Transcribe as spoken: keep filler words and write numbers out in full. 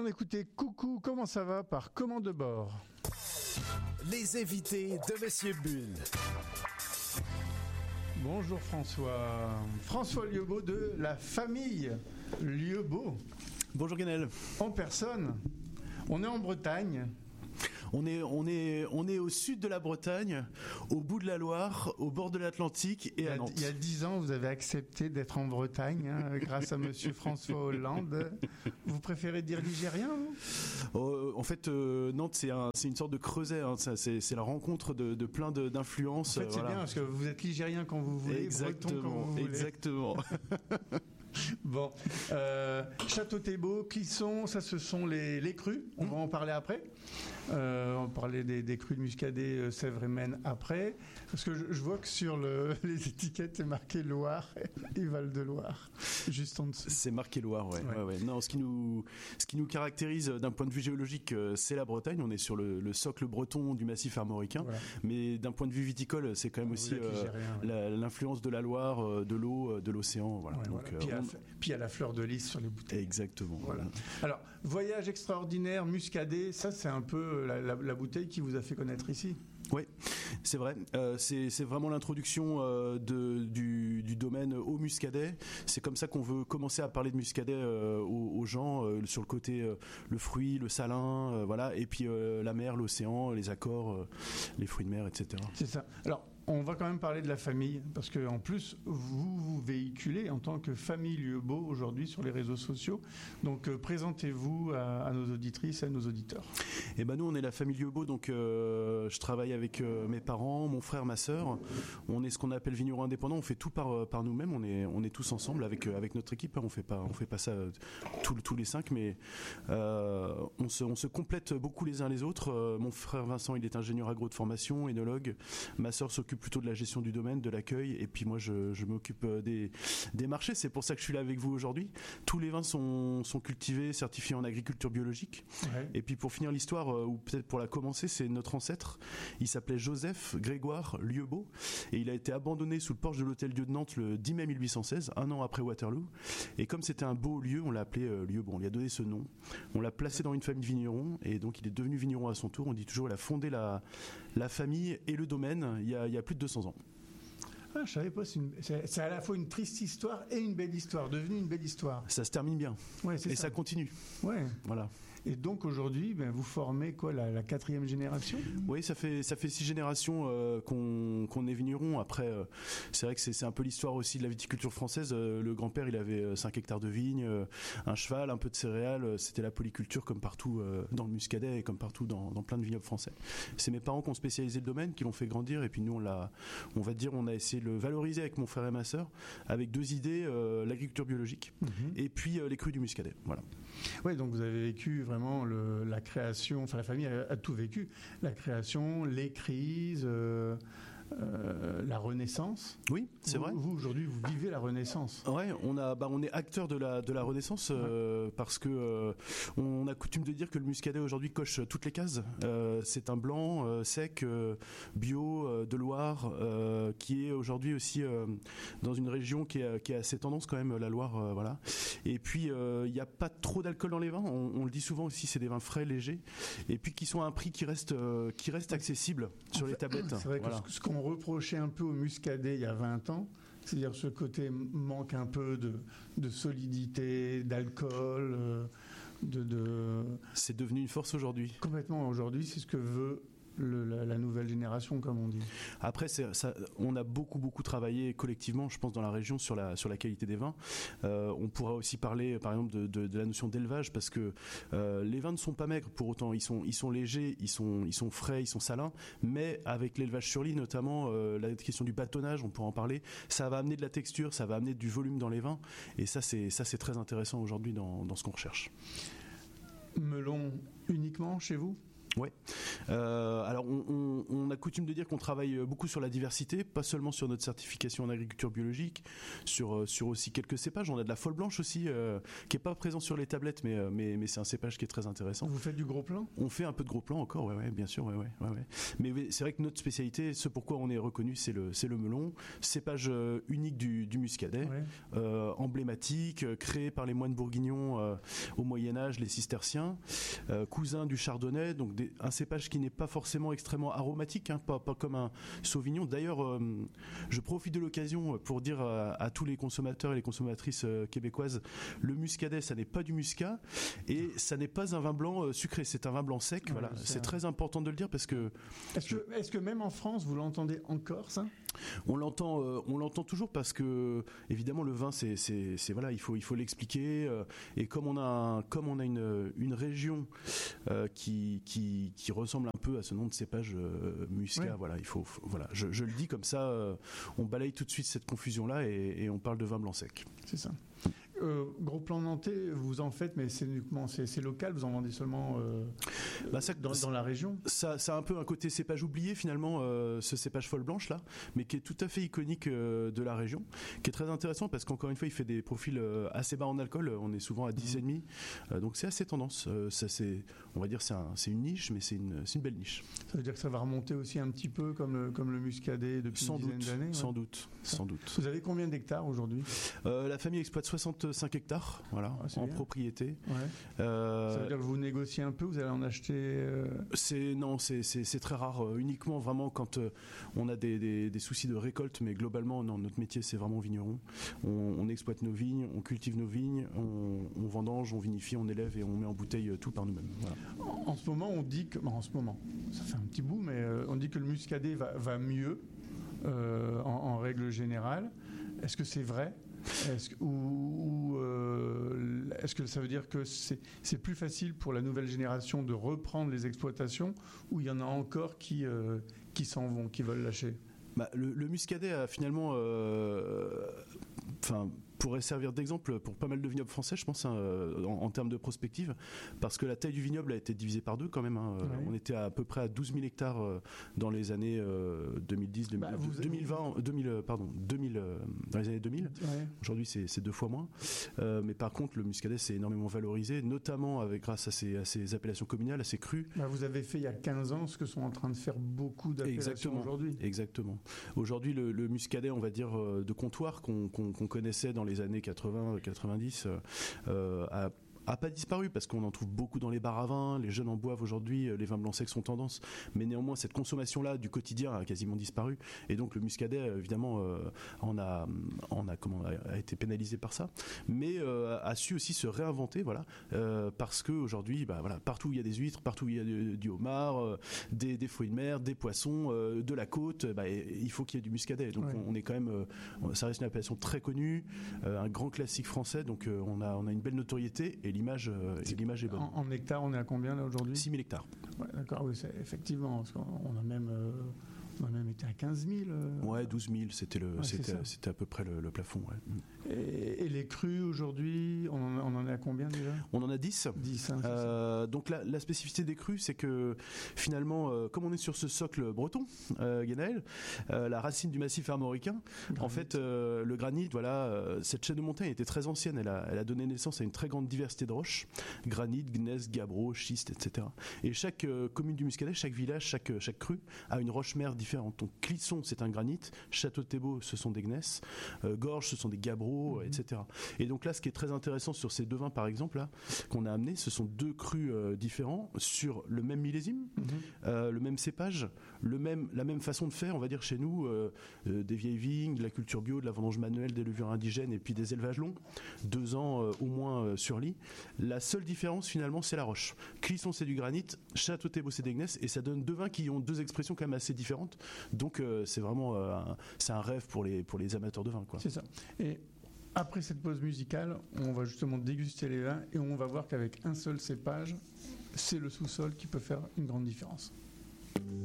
on écoutait Coucou, comment ça va par Commande de bord. Les invités de Monsieur Bull. Bonjour François. François Lieubeau de la famille Lieubeau. Bonjour Guenel. En personne. On est en Bretagne. On est, on, est, on est au sud de la Bretagne, au bout de la Loire, au bord de l'Atlantique et à Nantes. Il y a dix ans, vous avez accepté d'être en Bretagne hein, grâce à Monsieur François Hollande. Vous préférez dire ligérien vous euh, En fait, euh, Nantes, c'est, un, c'est une sorte de creuset. Hein, c'est, c'est la rencontre de, de plein de, d'influences. En fait, c'est voilà. bien parce que vous êtes ligérien quand vous voulez, exactement, breton quand vous voulez. Exactement. Bon, euh, Château-Thébot, Clisson, ça ce sont les, les crus, on va en parler après. Euh, on va parler des, des crus de Muscadet, euh, Sèvres et Maine après. Parce que je, je vois que sur le, les étiquettes, c'est marqué Loire et Val-de-Loire, juste en dessous. C'est marqué Loire, ouais. ouais. ouais, ouais. Non, ce qui, nous, ce qui nous caractérise d'un point de vue géologique, c'est la Bretagne. On est sur le, le socle breton du massif armoricain. Voilà. Mais d'un point de vue viticole, c'est quand même aussi euh, la, l'influence de la Loire, de l'eau, de l'océan. Voilà. Ouais, Donc, voilà. euh, Puis il y a la fleur de lys sur les bouteilles. Exactement. Voilà. Alors, voyage extraordinaire, Muscadet, ça c'est un peu la, la, la bouteille qui vous a fait connaître ici. Oui, c'est vrai. Euh, c'est, c'est vraiment l'introduction euh, de, du, du domaine au Muscadet. C'est comme ça qu'on veut commencer à parler de Muscadet euh, aux, aux gens, euh, sur le côté euh, le fruit, le salin, euh, voilà, et puis euh, la mer, l'océan, les accords, euh, les fruits de mer, et cetera. C'est ça. Alors, on va quand même parler de la famille, parce qu'en plus, vous vous véhiculez en tant que famille Lieubeau aujourd'hui sur les réseaux sociaux. Donc, euh, présentez-vous à, à nos auditrices et à nos auditeurs. Eh ben nous, on est la famille Lieubeau, donc euh, je travaille avec euh, mes parents, mon frère, ma sœur. On est ce qu'on appelle vignerons indépendants. On fait tout par par nous-mêmes. On est on est tous ensemble avec avec notre équipe. On fait pas on fait pas ça tous tous les cinq, mais euh, on se on se complète beaucoup les uns les autres. Euh, mon frère Vincent, il est ingénieur agro de formation, énologue. Ma sœur s'occupe plutôt de la gestion du domaine, de l'accueil, et puis moi je, je m'occupe des, des marchés. C'est pour ça que je suis là avec vous aujourd'hui. Tous les vins sont, sont cultivés, certifiés en agriculture biologique. Ouais. Et puis pour finir l'histoire, ou peut-être pour la commencer, c'est notre ancêtre. Il s'appelait Joseph Grégoire Lieubeau, et il a été abandonné sous le porche de l'Hôtel-Dieu de Nantes le dix mai mille huit cent seize, un an après Waterloo. Et comme c'était un beau lieu, on l'a appelé euh, Lieubeau. On lui a donné ce nom. On l'a placé dans une famille vigneron, et donc il est devenu vigneron à son tour. On dit toujours qu'il a fondé la, la famille et le domaine il y a, il y a plus de deux cents ans. Ah, je savais pas, c'est, une, c'est, c'est à la fois une triste histoire et une belle histoire, devenue une belle histoire. Ça se termine bien. Ouais, c'est et ça. ça continue. Ouais. Voilà. Et donc aujourd'hui, ben, vous formez quoi, la, la quatrième génération ? Oui, ça fait ça fait six générations euh, qu'on qu'on est vigneron. Après, euh, c'est vrai que c'est c'est un peu l'histoire aussi de la viticulture française. Euh, le grand-père, il avait cinq hectares de vignes, euh, un cheval, un peu de céréales. C'était la polyculture comme partout euh, dans le Muscadet et comme partout dans, dans plein de vignobles français. C'est mes parents qui ont spécialisé le domaine, qui l'ont fait grandir, et puis nous on l'a, on va dire, on a essayé de le valoriser avec mon frère et ma sœur, avec deux idées euh, l'agriculture biologique mmh. et puis euh, les crus du Muscadet. Voilà. Oui, donc vous avez vécu vraiment le, la création, enfin la famille a, a tout vécu, la création, les crises, euh, euh, la Renaissance. Oui, c'est vous, vrai. Vous aujourd'hui, vous vivez la Renaissance. Ouais, on a, bah, on est acteur de la de la Renaissance euh, ouais. parce que euh, on a coutume de dire que le Muscadet aujourd'hui coche toutes les cases. Euh, c'est un blanc euh, sec, euh, bio, euh, de Loire, euh, qui est aujourd'hui aussi euh, dans une région qui a qui a assez tendance quand même, la Loire, euh, voilà. Et puis il euh, y a pas trop d'alcool dans les vins. On, on le dit souvent aussi, c'est des vins frais, légers, et puis qui sont à un prix qui reste euh, qui reste accessible sur en les fait, tablettes. C'est vrai voilà. que ce qu'on reprochait un peu au Muscadet il y a vingt ans, c'est-à-dire ce côté manque un peu de, de solidité, d'alcool, de, de... C'est devenu une force aujourd'hui. Complètement, aujourd'hui, c'est ce que veut Le, la, la nouvelle génération, comme on dit. Après, c'est, ça, on a beaucoup beaucoup travaillé collectivement, je pense, dans la région sur la sur la qualité des vins. Euh, on pourra aussi parler, par exemple, de, de, de la notion d'élevage, parce que euh, les vins ne sont pas maigres pour autant. Ils sont ils sont légers, ils sont ils sont frais, ils sont salins, mais avec l'élevage sur lit, notamment euh, la question du bâtonnage, on pourra en parler. Ça va amener de la texture, ça va amener du volume dans les vins, et ça c'est ça c'est très intéressant aujourd'hui dans dans ce qu'on recherche. Melon uniquement chez vous ? Ouais. Euh, alors, on, on, on a coutume de dire qu'on travaille beaucoup sur la diversité, pas seulement sur notre certification en agriculture biologique, sur, sur aussi quelques cépages. On a de la folle blanche aussi, euh, qui est pas présent sur les tablettes, mais, mais, mais c'est un cépage qui est très intéressant. Vous faites du gros plan ? On fait un peu de gros plan encore, ouais, ouais, bien sûr, ouais, ouais, ouais, ouais. Mais c'est vrai que notre spécialité, ce pourquoi on est reconnu, c'est le, c'est le melon, cépage euh, unique du, du muscadet, ouais. euh, emblématique, euh, créé par les moines bourguignons euh, au Moyen-Âge, les cisterciens, euh, cousin du chardonnay, donc des, un cépage qui n'est pas forcément extrêmement aromatique, hein, pas, pas comme un sauvignon. D'ailleurs, euh, je profite de l'occasion pour dire à, à tous les consommateurs et les consommatrices euh, québécoises, le muscadet, ça n'est pas du muscat et ça n'est pas un vin blanc euh, sucré, c'est un vin blanc sec. Ouais, voilà, c'est, c'est très important de le dire parce que. Est-ce que, je... est-ce que même en France, vous l'entendez encore ça ? On l'entend, euh, on l'entend toujours parce que évidemment le vin, c'est, c'est, c'est voilà, il faut, il faut l'expliquer. Euh, et comme on a, un, comme on a une, une région euh, qui, qui, qui ressemble un peu à ce nom de cépage euh, muscat, ouais. voilà, il faut, faut voilà, je, je le dis comme ça, euh, on balaye tout de suite cette confusion là et, et on parle de vin blanc sec. C'est ça. Euh, gros plan nantais, vous en faites, mais c'est uniquement c'est, c'est local. Vous en vendez seulement euh, bah ça, dans, dans la région. Ça, ça a un peu un côté cépage oublié finalement, euh, ce cépage folle blanche là, mais qui est tout à fait iconique euh, de la région, qui est très intéressant parce qu'encore une fois, il fait des profils euh, assez bas en alcool. On est souvent à dix virgule cinq, euh, donc c'est assez tendance. Euh, ça, c'est, on va dire, c'est, un, c'est une niche, mais c'est une, c'est une belle niche. Ça veut dire que ça va remonter aussi un petit peu comme le, comme le muscadet depuis sans une dizaine doute, d'années. Ouais. Sans doute, sans doute. Vous avez combien d'hectares aujourd'hui ? euh, La famille exploite soixante-cinq hectares. Voilà, ah, en bien. propriété. Ouais. Euh, ça veut dire que vous négociez un peu, vous allez en acheter euh... C'est non, c'est, c'est, c'est très rare. Euh, uniquement vraiment quand euh, on a des, des, des soucis de récolte, mais globalement, non, notre métier c'est vraiment vigneron. On, on exploite nos vignes, on cultive nos vignes, on, on vendange, on vinifie, on élève et on met en bouteille euh, tout par nous-mêmes. Voilà. En, en ce moment, on dit que, bon, en ce moment, ça fait un petit bout, mais euh, on dit que le muscadet va, va mieux euh, en, en règle générale. Est-ce que c'est vrai ? Est-ce que, ou, ou, euh, est-ce que ça veut dire que c'est, c'est plus facile pour la nouvelle génération de reprendre les exploitations, ou il y en a encore qui, euh, qui s'en vont, qui veulent lâcher ? Bah, le, le muscadet a finalement... Enfin... Euh, pourrait servir d'exemple pour pas mal de vignobles français, je pense, hein, en, en termes de prospective, parce que la taille du vignoble a été divisée par deux quand même. Hein. Ouais. On était à, à peu près à douze mille hectares euh, dans les années euh, deux mille dix, deux mille, bah, deux mille vingt, deux mille, pardon, deux mille, euh, dans les années deux mille. Ouais. Aujourd'hui, c'est, c'est deux fois moins. Euh, mais par contre, le muscadet s'est énormément valorisé, notamment avec, grâce à ces, à ces appellations communales, à ces crus. Bah, vous avez fait il y a quinze ans ce que sont en train de faire beaucoup d'appellations Exactement. aujourd'hui. Exactement. Aujourd'hui, le, le muscadet, on va dire, de comptoir qu'on, qu'on, qu'on connaissait dans les années quatre-vingts, quatre-vingt-dix euh, a a pas disparu parce qu'on en trouve beaucoup dans les bars à vin, les jeunes en boivent aujourd'hui, les vins blancs secs sont tendance, mais néanmoins cette consommation-là du quotidien a quasiment disparu et donc le muscadet évidemment euh, en a, en a, comment, a été pénalisé par ça, mais euh, a su aussi se réinventer, voilà, euh, parce qu'aujourd'hui, bah, voilà, partout où il y a des huîtres, partout où il y a du, du homard, euh, des, des fruits de mer, des poissons, euh, de la côte, bah, il faut qu'il y ait du muscadet, donc ouais. on, on est quand même, euh, ça reste une appellation très connue, euh, un grand classique français, donc euh, on, a, on a une belle notoriété et l'image, euh, et l'image est bonne. En, en hectares, on est à combien là aujourd'hui ? six mille hectares. Ouais, d'accord, oui, c'est, effectivement, parce qu'on a même, euh, on a même été à quinze mille. Euh... Ouais, douze mille, c'était, le, ouais, c'était, c'était à peu près le, le plafond. Ouais. Et, et les crus aujourd'hui, on en, on en est à combien déjà ? On en a dix. dix, hein, euh, donc la, la spécificité des crus, c'est que finalement, euh, comme on est sur ce socle breton, euh, Guénaël, euh, la racine du massif armoricain, granit. En fait, euh, le granit, voilà, euh, cette chaîne de montagne était très ancienne. Elle a, elle a donné naissance à une très grande diversité de roches, granit, gneiss, gabbro, schiste, et cetera. Et chaque euh, commune du Muscadet, chaque village, chaque, chaque cru a une roche mère différente. Donc Clisson, c'est un granit, Château-Thébault, ce sont des gneiss, euh, Gorges, ce sont des gabbros, mmh. et cetera. Et donc là, ce qui est très intéressant sur ces deux vins, par exemple, là, qu'on a amené, ce sont deux crus euh, différents sur le même millésime, mmh. euh, le même cépage, le même, la même façon de faire, on va dire chez nous, euh, euh, des vieilles vignes, de la culture bio, de la vendange manuelle, des levures indigènes et puis des élevages longs, deux ans euh, au moins euh, sur lit. La seule différence finalement, c'est la roche. Clisson, c'est du granit, Château-Thébault, c'est des gneiss, et ça donne deux vins qui ont deux expressions quand même assez différentes. Donc euh, c'est vraiment euh, un, c'est un rêve pour les, pour les amateurs de vin, quoi. C'est ça. Et après cette pause musicale, on va justement déguster les vins et on va voir qu'avec un seul cépage, c'est le sous-sol qui peut faire une grande différence.